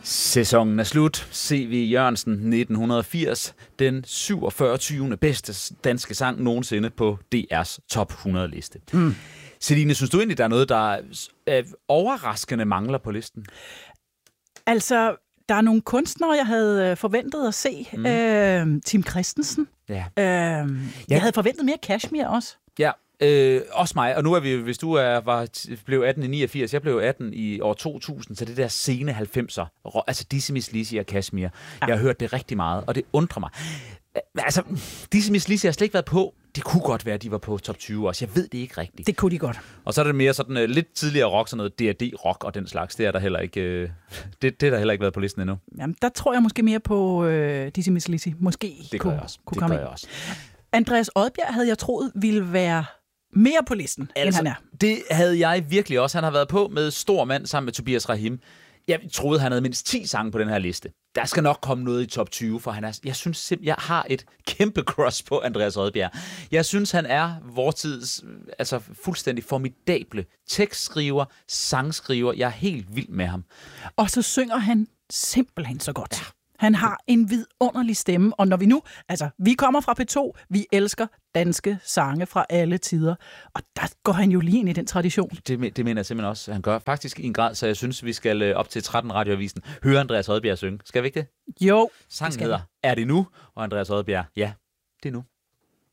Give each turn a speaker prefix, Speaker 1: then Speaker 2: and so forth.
Speaker 1: Sæsonen er slut. C.V. Jørgensen 1980. Den 47. bedste danske sang nogensinde på DR's top 100 liste. Celine, synes du egentlig, der er noget, der overraskende mangler på listen?
Speaker 2: Altså, der er nogle kunstnere, jeg havde forventet at se. Tim Christensen.
Speaker 1: Ja.
Speaker 2: Jeg havde forventet mere Kashmir også.
Speaker 1: Ja. Også mig, og nu er vi, hvis du blev 18 i 89, jeg blev 18 i år 2000, så det der sene 90'er, altså Dizzy Miss Lizzy og Kashmir, jeg har hørt det rigtig meget, og det undrer mig. Altså, Dizzy Miss Lizzy har slet ikke været på. Det kunne godt være, at de var på top 20 også. Jeg ved det ikke rigtigt.
Speaker 2: Det kunne de godt.
Speaker 1: Og så er det mere sådan lidt tidligere rock, sådan noget D&D-rock og den slags. Det er der heller ikke, det er der heller ikke været på listen endnu.
Speaker 2: Jamen, der tror jeg måske mere på Dizzy Miss Lizzy. Måske
Speaker 1: det gør jeg også.
Speaker 2: Kunne komme ind. Andreas Odbjerg havde jeg troet ville være mere på listen, end han er.
Speaker 1: Det havde jeg virkelig også. Han har været på med Stor Mand sammen med Tobias Rahim. Jeg troede, han havde mindst 10 sange på den her liste. Der skal nok komme noget i top 20, for han er... Jeg synes simpelthen, jeg har et kæmpe crush på Andreas Odbjerg. Jeg synes, han er vores tids fuldstændig formidable tekstskriver, sangskriver. Jeg er helt vild med ham.
Speaker 2: Og så synger han simpelthen så godt. Ja. Han har en vidunderlig stemme, og når vi nu... Altså, vi kommer fra P2, vi elsker danske sange fra alle tider, og der går han jo lige ind i den tradition.
Speaker 1: Det mener jeg simpelthen også, han gør faktisk i en grad, så jeg synes, vi skal op til 13 radioavisen høre Andreas Odbjerg synge. Skal vi ikke det?
Speaker 2: Jo.
Speaker 1: Sangen hedder Er det nu? Og Andreas Odbjerg, ja, det er nu.